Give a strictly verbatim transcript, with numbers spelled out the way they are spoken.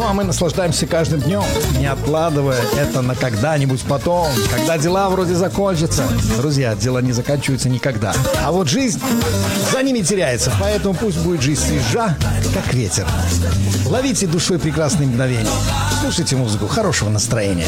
а мы наслаждаемся каждым днем, не откладывая это на когда-нибудь потом, когда дела вроде закончатся. Друзья, дела не заканчиваются никогда. А вот жизнь за ними теряется, поэтому пусть будет жизнь свежа, как ветер. Ловите душой прекрасные мгновения. Слушайте музыку хорошего настроения.